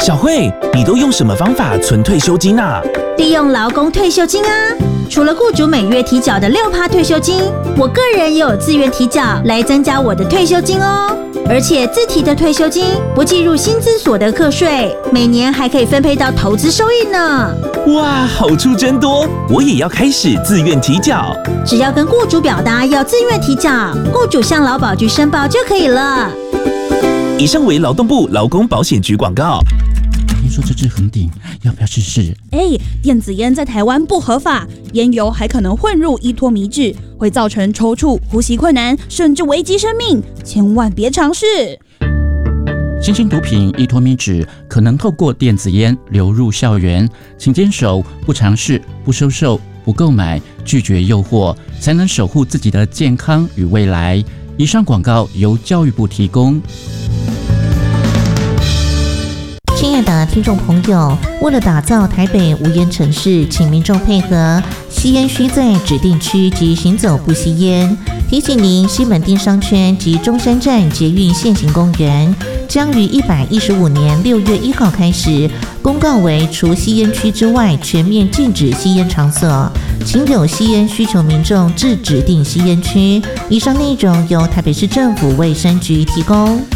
小慧，你都用什么方法存退休金啊？ 利用劳工退休金啊！除了雇主每月提缴的6%退休金，我个人也有自愿提缴来增加我的退休金哦。而且自提的退休金不计入薪资所得课税，每年还可以分配到投资收益呢。 哇，好处真多！我也要开始自愿提缴。 只要跟雇主表达要自愿提缴，雇主向劳保局申报就可以了。 以上为劳动部劳工保险局广告。 听说这支很顶，要不要试试？ 电子烟在台湾不合法，烟油还可能混入依托米脂，会造成抽搐、呼吸困难，甚至危及生命，千万别尝试。 新型毒品依托米脂可能透过电子烟流入校园，请坚守不尝试、不收受、不购买、拒绝诱惑，才能守护自己的健康与未来。以上广告由教育部提供。 亲爱的听众朋友，为了打造台北无烟城市，请民众配合，吸烟需在指定区及行走不吸烟。提醒您，西门町商圈及中山站捷运现行公园将于115年6月1号开始公告为除吸烟区之外全面禁止吸烟场所，请有吸烟需求民众至指定吸烟区。以上内容由台北市政府卫生局提供。